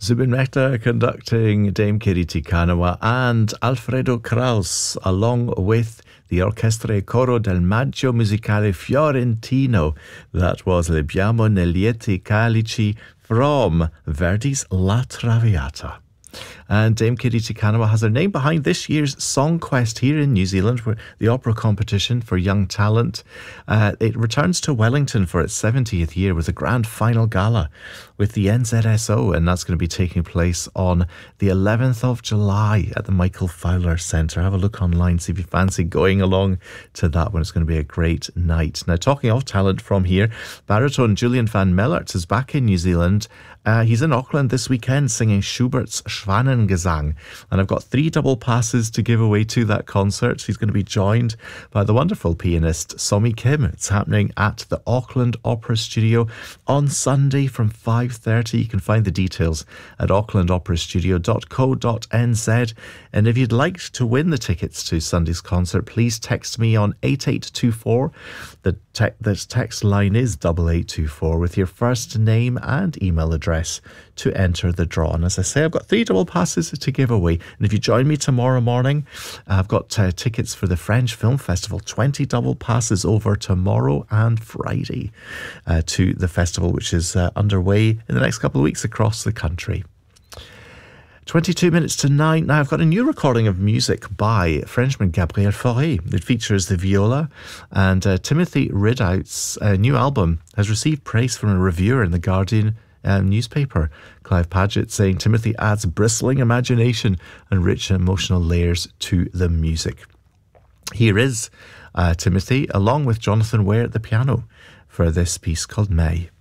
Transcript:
Zubin Mehta conducting Dame Katie Tikanawa and Alfredo Kraus, along with the Orchestra e Coro del Maggio Musicale Fiorentino. That was Le Abbiamo negli Calici from Verdi's La Traviata. And Dame Katie Tikanawa has her name behind this year's Song Quest here in New Zealand, where the opera competition for young talent. It returns to Wellington for its 70th year with a grand final gala with the NZSO, and that's going to be taking place on the 11th of July at the Michael Fowler Centre. Have a look online, see if you fancy going along to that one. It's going to be a great night. Now, talking of talent from here, baritone Julian van Mellert is back in New Zealand. He's in Auckland this weekend singing Schubert's Schwanengesang, and I've got 3 double passes to give away to that concert. He's going to be joined by the wonderful pianist Somi Kim. It's happening at the Auckland Opera Studio on Sunday from 5:30. You can find the details at aucklandoperastudio.co.nz. And if you'd like to win the tickets to Sunday's concert, please text me on 8824. The text line is 8824 with your first name and email address to enter the draw. And as I say, I've got 3 double passes to give away. And if you join me tomorrow morning, I've got tickets for the French Film Festival. 20 double passes over tomorrow and Friday to the festival, which is underway in the next couple of weeks across the country. 22 minutes to 9. Now, I've got a new recording of music by Frenchman Gabriel Fauré. It features the viola, and Timothy Ridout's new album has received praise from a reviewer in The Guardian newspaper, Clive Paget, saying Timothy adds bristling imagination and rich emotional layers to the music. Here is Timothy, along with Jonathan Ware at the piano, for this piece called May.